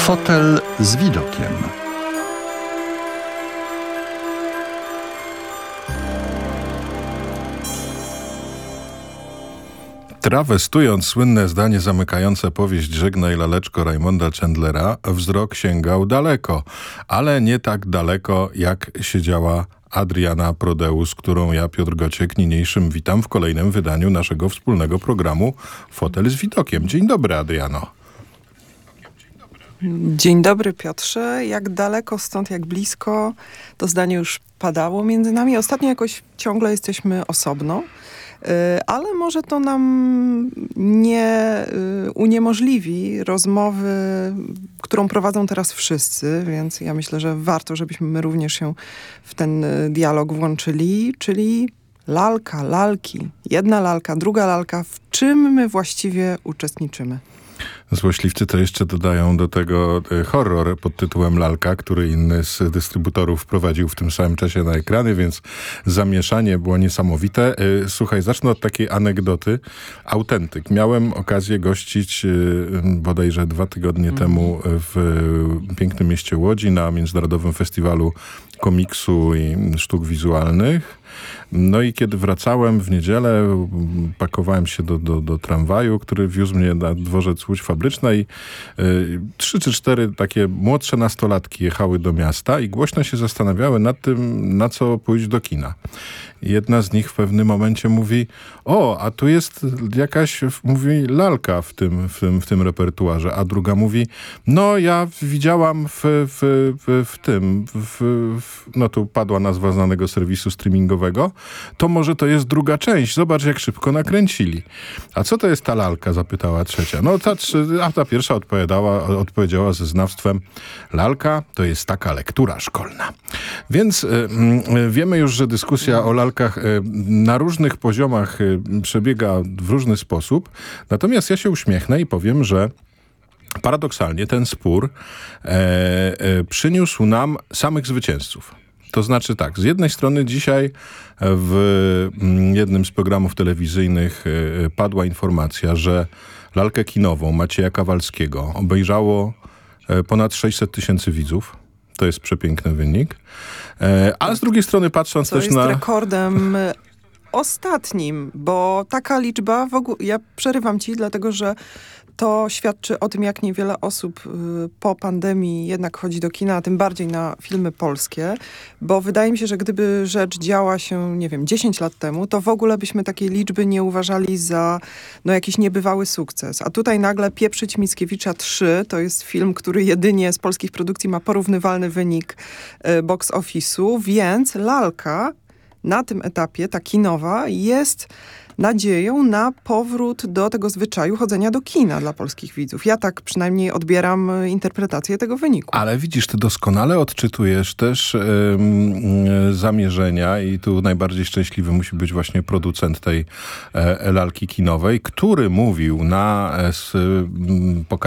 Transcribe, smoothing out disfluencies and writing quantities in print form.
Fotel z widokiem. Trawestując słynne zdanie zamykające powieść Żegnaj laleczko Raymonda Chandlera, wzrok sięgał daleko, ale nie tak daleko, jak siedziała Adriana Prodeus, którą ja, Piotr Gociek, niniejszym witam w kolejnym wydaniu naszego wspólnego programu Fotel z widokiem. Dzień dobry, Adriano. Dzień dobry, Piotrze. Jak daleko stąd, jak blisko, to zdanie już padało między nami. Ostatnio jakoś ciągle jesteśmy osobno, ale może to nam nie uniemożliwi rozmowy, którą prowadzą teraz wszyscy, więc ja myślę, że warto, żebyśmy my również się w ten dialog włączyli, czyli lalka, lalki. Jedna lalka, druga lalka. W czym my właściwie uczestniczymy? Złośliwcy to jeszcze dodają do tego horror pod tytułem Lalka, który inny z dystrybutorów wprowadził w tym samym czasie na ekrany, więc zamieszanie było niesamowite. Słuchaj, zacznę od takiej anegdoty. Autentyk. Miałem okazję gościć bodajże 2 tygodnie temu w pięknym mieście Łodzi na Międzynarodowym Festiwalu Komiksu i Sztuk Wizualnych. No i kiedy wracałem w niedzielę, pakowałem się do tramwaju, który wiózł mnie na dworzec Łódź Fabryczna i 3 czy 4 takie młodsze nastolatki jechały do miasta i głośno się zastanawiały nad tym, na co pójść do kina. Jedna z nich w pewnym momencie mówi: o, a tu jest jakaś, mówi, lalka w tym repertuarze, a druga mówi: no ja widziałam no tu padła nazwa znanego serwisu streamingowego, to może to jest druga część, zobacz jak szybko nakręcili. A co to jest ta lalka? Zapytała trzecia. No ta pierwsza odpowiedziała ze znawstwem: lalka to jest taka lektura szkolna. Więc wiemy już, że dyskusja o lalkach na różnych poziomach przebiega w różny sposób. Natomiast ja się uśmiechnę i powiem, że paradoksalnie ten spór przyniósł nam samych zwycięzców. To znaczy tak, z jednej strony dzisiaj w jednym z programów telewizyjnych padła informacja, że lalkę kinową Macieja Kawalskiego obejrzało ponad 600 000 widzów. To jest przepiękny wynik. A z drugiej strony patrząc też na... To jest rekordem ostatnim, bo taka liczba w ogóle... Ja przerywam ci, dlatego że to świadczy o tym, jak niewiele osób po pandemii jednak chodzi do kina, a tym bardziej na filmy polskie, bo wydaje mi się, że gdyby rzecz działa się, nie wiem, 10 lat temu, to w ogóle byśmy takiej liczby nie uważali za jakiś niebywały sukces. A tutaj nagle Pieprzyć Mickiewicza 3 to jest film, który jedynie z polskich produkcji ma porównywalny wynik box office'u, więc lalka na tym etapie, ta kinowa, jest nadzieją na powrót do tego zwyczaju chodzenia do kina dla polskich widzów. Ja tak przynajmniej odbieram interpretację tego wyniku. Ale widzisz, ty doskonale odczytujesz też zamierzenia i tu najbardziej szczęśliwy musi być właśnie producent tej lalki kinowej, który mówił na